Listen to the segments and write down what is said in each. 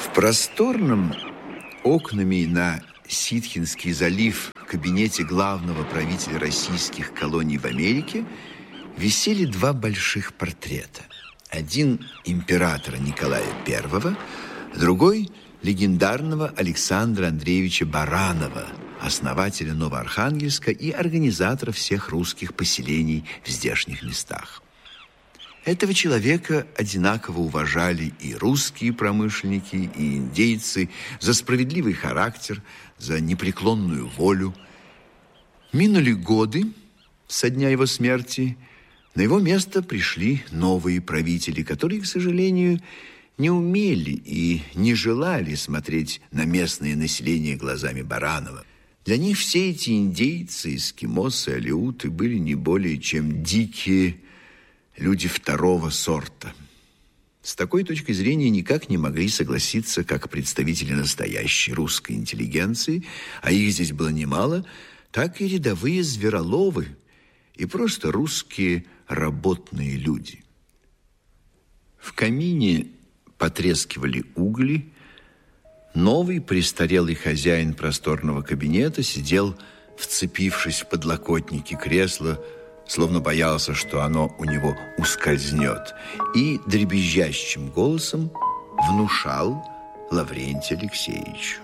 В просторном окнами на Ситхинский залив в кабинете главного правителя российских колоний в Америке висели два больших портрета. Один императора Николая I, другой легендарного Александра Андреевича Баранова, основателя Новоархангельска и организатора всех русских поселений в здешних местах. Этого человека одинаково уважали и русские промышленники, и индейцы за справедливый характер, за непреклонную волю. Минули годы со дня его смерти. На его место пришли новые правители, которые, к сожалению, не умели и не желали смотреть на местное население глазами Баранова. Для них все эти индейцы, эскимосы, алеуты были не более чем дикие люди второго сорта. С такой точки зрения никак не могли согласиться как представители настоящей русской интеллигенции, а их здесь было немало, так и рядовые звероловы и просто русские работные люди. В камине потрескивали угли. Новый престарелый хозяин просторного кабинета сидел, вцепившись в подлокотники кресла, словно боялся, что оно у него ускользнет, и дребезжащим голосом внушал Лаврентию Алексеевичу.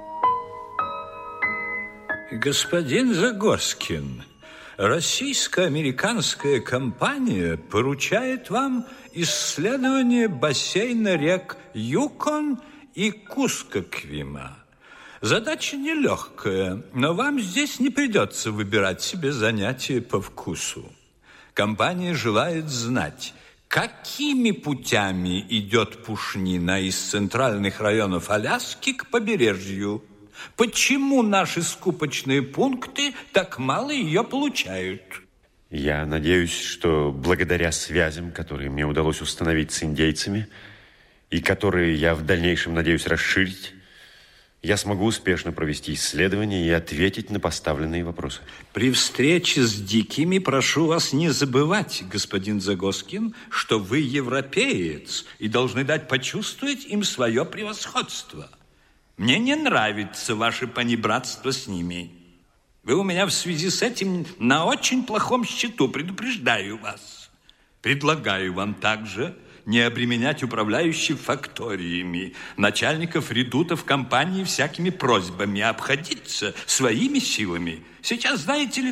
Господин Загоскин, российско-американская компания поручает вам исследование бассейна рек Юкон и Кускоквима. Задача нелегкая, но вам здесь не придется выбирать себе занятие по вкусу. Компания желает знать, какими путями идет пушнина из центральных районов Аляски к побережью. Почему наши скупочные пункты так мало ее получают? Я надеюсь, что благодаря связям, которые мне удалось установить с индейцами, и которые я в дальнейшем надеюсь расширить, я смогу успешно провести исследование и ответить на поставленные вопросы. При встрече с дикими прошу вас не забывать, господин Загоскин, что вы европеец и должны дать почувствовать им свое превосходство. Мне не нравится ваше понебратство с ними. Вы у меня в связи с этим на очень плохом счету, предупреждаю вас. Предлагаю вам также не обременять управляющих факториями, начальников редутов компании всякими просьбами, а обходиться своими силами. Сейчас, знаете ли,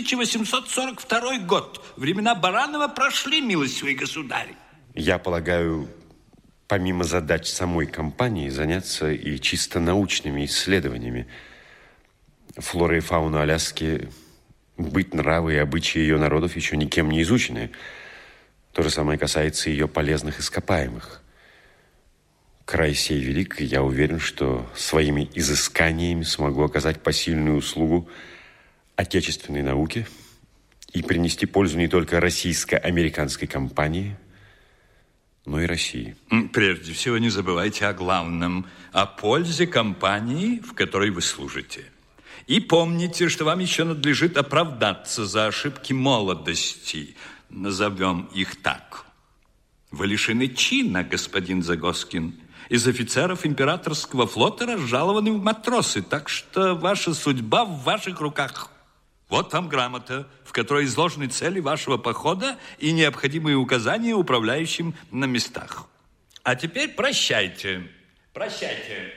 1842 год. Времена Баранова прошли, милостивый государь. Я полагаю, помимо задач самой компании, заняться и чисто научными исследованиями. Флора и фауна Аляски, быт, нравы и обычаи ее народов еще никем не изучены. То же самое касается ее полезных ископаемых. Край сей велик, и я уверен, что своими изысканиями смогу оказать посильную услугу отечественной науке и принести пользу не только российско-американской компании, но и России. Прежде всего, не забывайте о главном, о пользе компании, в которой вы служите. И помните, что вам еще надлежит оправдаться за ошибки молодости, назовем их так. Вы лишены чина, господин Загоскин. Из офицеров императорского флота разжалованы в матросы, так что ваша судьба в ваших руках. Вот вам грамота, в которой изложены цели вашего похода и необходимые указания управляющим на местах. А теперь прощайте. Прощайте.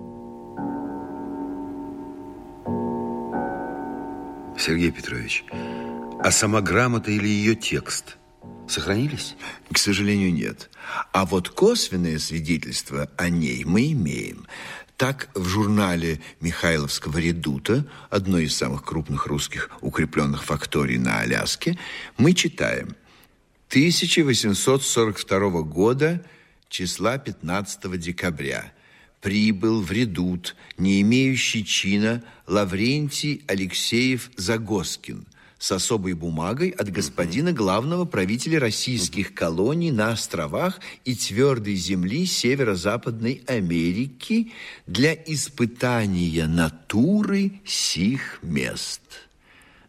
Сергей Петрович, а сама грамота или ее текст сохранились? К сожалению, нет. А вот косвенное свидетельство о ней мы имеем. Так, в журнале Михайловского редута, одной из самых крупных русских укрепленных факторий на Аляске, мы читаем: 1842 года, числа 15 декабря, прибыл в редут, не имеющий чина, Лаврентий Алексеев Загоскин, с особой бумагой от господина главного правителя российских колоний на островах и твердой земли Северо-Западной Америки для испытания натуры сих мест.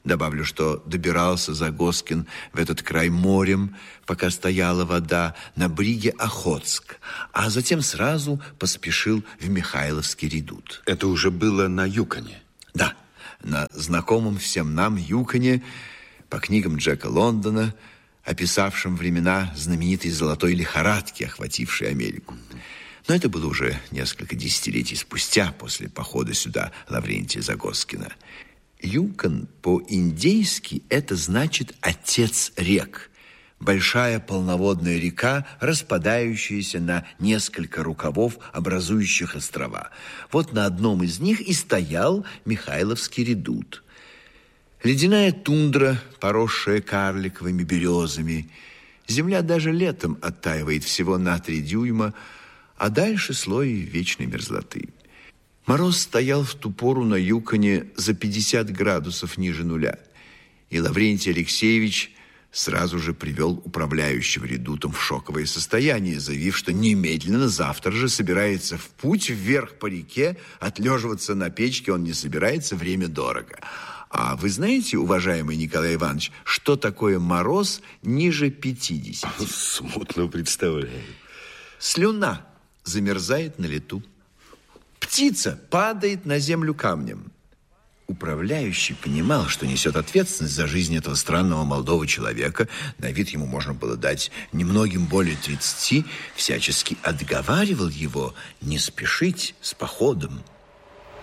Добавлю, что добирался Загоскин в этот край морем, пока стояла вода, на бриге Охотск, а затем сразу поспешил в Михайловский редут. Это уже было на Юконе? Да, на знакомом всем нам Юконе, по книгам Джека Лондона, описавшим времена знаменитой золотой лихорадки, охватившей Америку. Но это было уже несколько десятилетий спустя, после похода сюда Лаврентия Загоскина. Юкон по-индейски это значит «отец рек». Большая полноводная река, распадающаяся на несколько рукавов, образующих острова. Вот на одном из них и стоял Михайловский редут. Ледяная тундра, поросшая карликовыми березами. Земля даже летом оттаивает всего на 3 дюйма, а дальше слой вечной мерзлоты. Мороз стоял в ту пору на Юконе за 50 градусов ниже нуля. И Лаврентий Алексеевич сразу же привел управляющего редутом в шоковое состояние, заявив, что немедленно завтра же собирается в путь вверх по реке, отлеживаться на печке он не собирается, время дорого. А вы знаете, уважаемый Николай Иванович, что такое мороз ниже 50? Смутно представляю. Слюна замерзает на лету. Птица падает на землю камнем. Управляющий понимал, что несет ответственность за жизнь этого странного молодого человека. На вид ему можно было дать немногим более 30, всячески отговаривал его не спешить с походом.